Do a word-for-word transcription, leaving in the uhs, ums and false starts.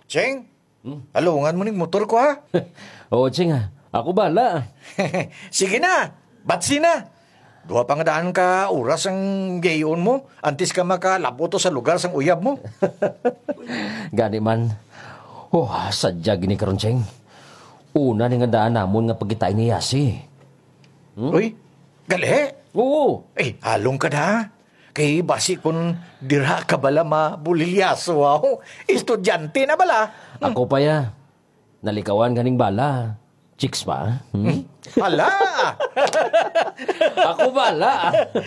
Cheng, alungan mo ning motor ko ha. Oo, Cheng ha. Ako bala. Sige na, batsi na. Duha pa nga daan ka oras ang gayon mo. Antis ka makalapo to sa lugar sang uyab mo. Gani man. Oh, sadya gini karon, Cheng. Una ni nga daan namon nga pagkitain ni Yasi. Uy, gali. Oo. Eh, halong ka na. Kay basi kung dira ka bala mabulilyaso wow. Estudyante na bala. Ako pa ya. Nalikawan ganing bala. Chicks pa? Hmm? Hala! Ako bala.